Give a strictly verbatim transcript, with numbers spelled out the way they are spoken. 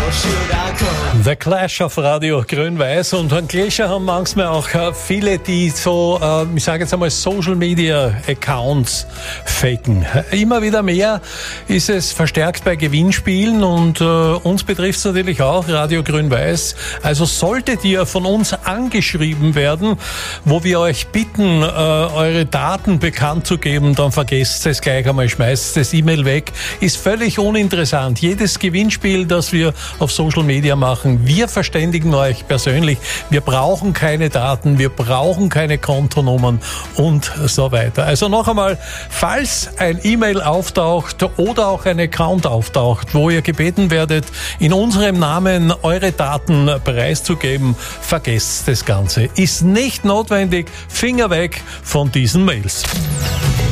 should I go? The Clash auf Radio Grün-Weiß, und ein Clash haben manchmal auch viele, die so, ich sage jetzt einmal, Social Media Accounts faken. Immer wieder mehr ist es verstärkt bei Gewinnspielen, und äh, uns betrifft es natürlich auch, Radio Grün-Weiß. Also solltet ihr von uns angeschrieben werden, wo wir euch bitten, äh, eure Daten bekannt zu geben, dann vergesst es gleich einmal, schmeißt das E-Mail weg. Ist völlig uninteressant. Jedes Gewinnspiel, das wir auf Social Media machen, wir verständigen euch persönlich. Wir brauchen keine Daten, wir brauchen keine Kontonummern und so weiter. Also noch einmal, falls ein E-Mail auftaucht oder auch ein Account auftaucht, wo ihr gebeten werdet, in unserem Namen eure Daten preiszugeben, vergesst das Ganze. Ist nicht notwendig. Finger weg von diesen Mails.